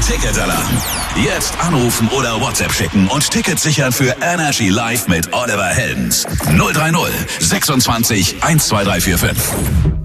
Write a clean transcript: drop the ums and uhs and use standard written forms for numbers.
Ticketalarm. Jetzt anrufen oder WhatsApp schicken und Tickets sichern für Energy Live mit Oliver Heldens. 030 26 12345.